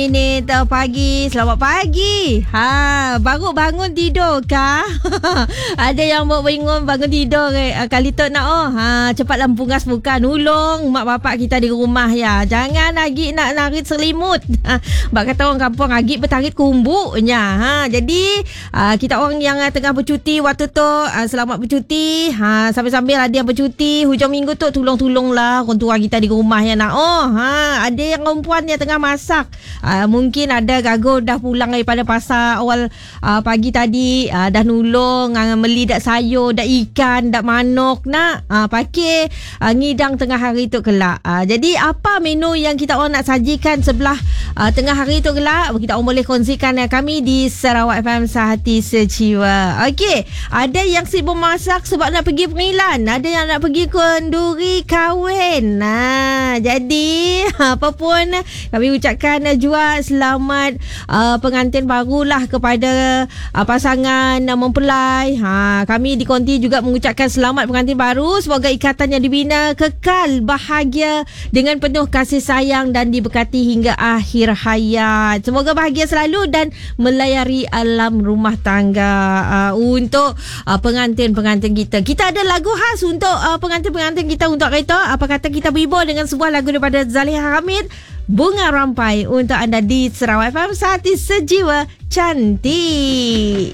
Ini pagi, selamat pagi. Baru bangun tidur kah? Ada yang mau bangun tidur kali tu nak cepatlah pungas muka, nulung mak bapak kita di rumah ya. Jangan lagi nak narik selimut. Bak kata orang kampung agik bertarik kumbuknya. Jadi kita orang yang tengah bercuti waktu tu selamat bercuti. Sambil-sambil ada yang bercuti hujung minggu tu tolong-tolonglah orang tua kita di rumah ya nak. Ada yang perempuan yang tengah masak. Mungkin ada gagal dah pulang daripada pasar awal pagi tadi, dah nulung meli dak sayur, dak ikan, dak manok nak pakai ngidang tengah hari tu kelak. Jadi apa menu yang kita orang nak sajikan sebelah tengah hari tu kelak, kita orang boleh kongsikan kami di Sarawak FM Sehati Sejiwa. Okey, ada yang sibuk masak sebab nak pergi pengailan, ada yang nak pergi kenduri kahwin. Jadi apa pun kami ucapkan jua selamat pengantin barulah kepada pasangan mempelai. Kami di Konti juga mengucapkan selamat pengantin baru. Semoga ikatan yang dibina kekal bahagia dengan penuh kasih sayang dan diberkati hingga akhir hayat. Semoga bahagia selalu dan melayari alam rumah tangga. Untuk pengantin-pengantin kita, kita ada lagu khas untuk pengantin-pengantin kita untuk kereta. Apa kata kita berhibur dengan sebuah lagu daripada Zaliha Hamid, Bunga Rampai, untuk anda di Sarawak FM Sehati Sejiwa Cantik.